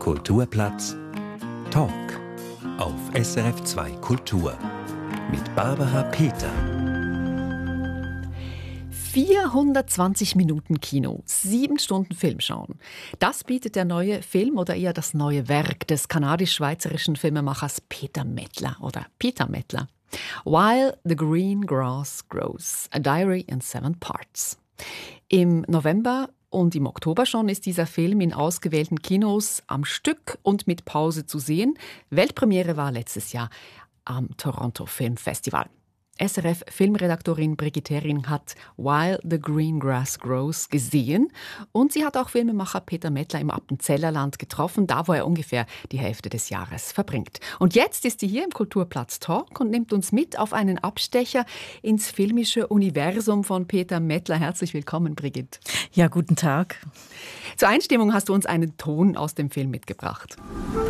Kulturplatz Talk auf SRF 2 Kultur mit Barbara Peter. 420 Minuten Kino, 7 Stunden Film schauen. Das bietet der neue Film oder eher das neue Werk des kanadisch-schweizerischen Filmemachers Peter Mettler. While the Green Grass Grows, a Diary in 7 Parts. Im November und im Oktober schon ist dieser Film in ausgewählten Kinos am Stück und mit Pause zu sehen. Weltpremiere war letztes Jahr am Toronto Film Festival. SRF-Filmredaktorin Brigitte Hering hat While the Green Grass Grows gesehen und sie hat auch Filmemacher Peter Mettler im Appenzellerland getroffen, da wo er ungefähr die Hälfte des Jahres verbringt. Und jetzt ist sie hier im Kulturplatz Talk und nimmt uns mit auf einen Abstecher ins filmische Universum von Peter Mettler. Herzlich willkommen, Brigitte. Ja, guten Tag. Zur Einstimmung hast du uns einen Ton aus dem Film mitgebracht.